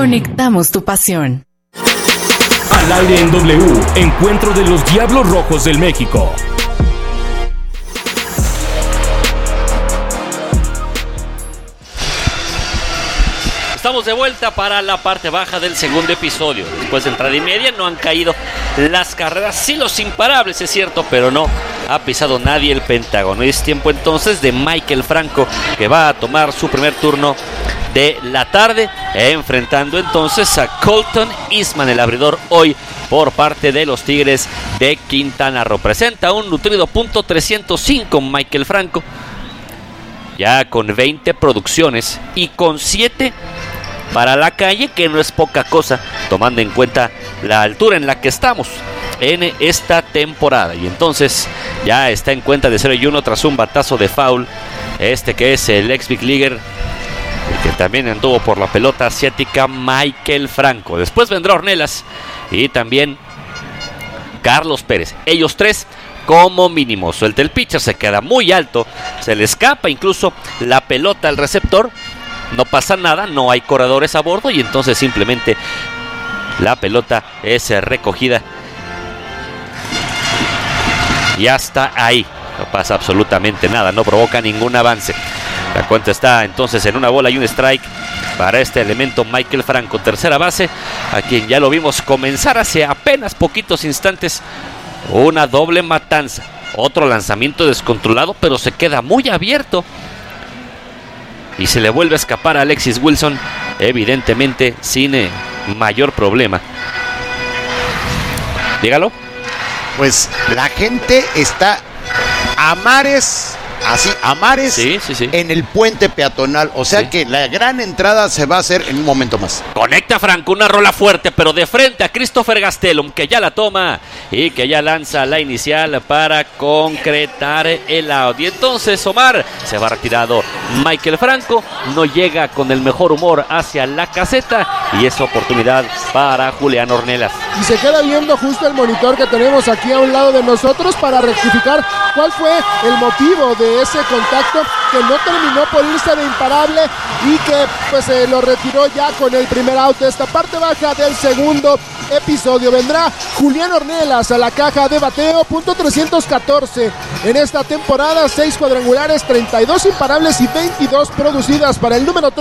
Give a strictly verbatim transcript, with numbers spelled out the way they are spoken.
Conectamos tu pasión. Al aire en W, encuentro de los Diablos Rojos del México. Estamos de vuelta para la parte baja del segundo episodio. Después de entrada y media no han caído las carreras, sí los imparables, es cierto, pero no ha pisado nadie el Pentágono. Es tiempo entonces de Maikel Franco, que va a tomar su primer turno de la tarde, enfrentando entonces a Colton Eastman, el abridor hoy por parte de los Tigres de Quintana Roo. Presenta un nutrido punto trescientos cinco Maikel Franco, ya con veinte producciones y con siete para la calle, que no es poca cosa, tomando en cuenta la altura en la que estamos en esta temporada. Y entonces ya está en cuenta de cero y uno tras un batazo de foul, este que es el ex Big Leaguer, el que también anduvo por la pelota asiática, Maikel Franco. Después vendrá Ornelas y también Carlos Pérez. Ellos tres como mínimo. Suelta el pitcher, se queda muy alto, se le escapa incluso la pelota al receptor. No pasa nada, no hay corredores a bordo y entonces simplemente la pelota es recogida. Y hasta ahí no pasa absolutamente nada, no provoca ningún avance. La cuenta está entonces en una bola y un strike para este elemento Maikel Franco, tercera base, a quien ya lo vimos comenzar hace apenas poquitos instantes una doble matanza. Otro lanzamiento descontrolado, pero se queda muy abierto y se le vuelve a escapar a Alexis Wilson, evidentemente sin eh, mayor problema. Dígalo. Pues la gente está a mares, así, a mares sí, sí, sí. en el puente peatonal. O sea sí. que la gran entrada se va a hacer en un momento más. Conecta Franco, una rola fuerte, pero de frente a Christopher Gastelum, que ya la toma y que ya lanza la inicial para concretar el out. Y entonces Omar se va retirado. Maikel Franco no llega con el mejor humor hacia la caseta y es oportunidad para Julián Ornelas. Y se queda viendo justo el monitor que tenemos aquí a un lado de nosotros para rectificar cuál fue el motivo de ese contacto que no terminó por irse de imparable y que pues eh, lo retiró ya con el primer out de esta parte baja del segundo episodio. Vendrá Julián Ornelas a la caja de bateo, punto trescientos catorce en esta temporada, seis cuadrangulares, treinta y dos imparables y veintidós producidas para el número